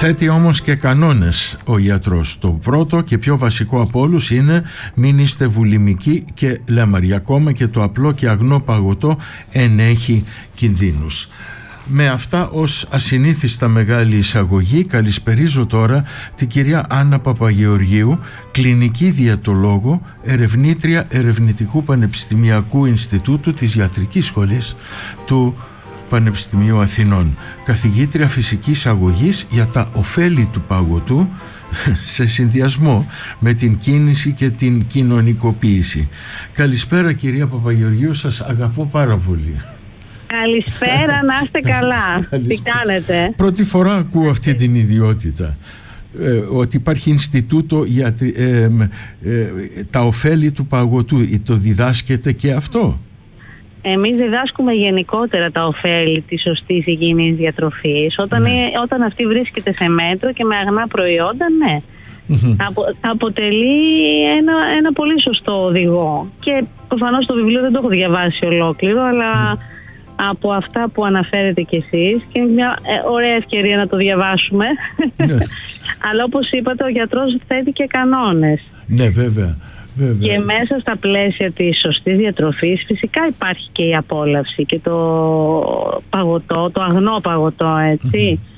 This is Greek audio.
Θέτει όμως και κανόνες ο ιατρός. Το πρώτο και πιο βασικό από όλους είναι μην είστε βουλημικοί και λέμαροι. Ακόμα και το απλό και αγνό παγωτό ενέχει κινδύνους. Με αυτά ως ασυνήθιστα μεγάλη εισαγωγή καλησπερίζω τώρα την κυρία Άννα Παπαγεωργίου, κλινική διαιτολόγο, ερευνήτρια Ερευνητικού Πανεπιστημιακού Ινστιτούτου της Ιατρικής Σχολής του Πανεπιστημίου Αθηνών, καθηγήτρια φυσικής αγωγής για τα ωφέλη του παγωτού σε συνδυασμό με την κίνηση και την κοινωνικοποίηση. Καλησπέρα κυρία Παπαγεωργίου, σας αγαπώ πάρα πολύ. Καλησπέρα, να είστε καλά. Τι κάνετε? Πρώτη φορά ακούω αυτή την ιδιότητα, ότι υπάρχει Ινστιτούτο για τα ωφέλη του παγωτού. Το διδάσκεται και αυτό? Εμείς διδάσκουμε γενικότερα τα ωφέλη της σωστής υγιεινής διατροφής. Όταν αυτή βρίσκεται σε μέτρο και με αγνά προϊόντα, ναι. Αποτελεί ένα πολύ σωστό οδηγό. Και προφανώς το βιβλίο δεν το έχω διαβάσει ολόκληρο, αλλά από αυτά που αναφέρετε κι εσείς, και είναι μια ωραία ευκαιρία να το διαβάσουμε. Αλλά όπως είπατε, ο γιατρός θέτει και κανόνες. Ναι, βέβαια. Και μέσα στα πλαίσια της σωστής διατροφής φυσικά υπάρχει και η απόλαυση και το παγωτό, το αγνό παγωτό, έτσι.